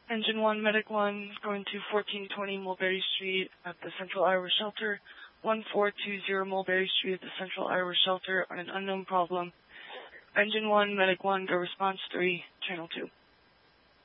Engine 1, Medic 1, going to 1420 Mulberry Street at the Central Iowa Shelter. 1420 Mulberry Street at the Central Iowa Shelter on an unknown problem. Engine 1, Medic 1, go response 3, Channel 2.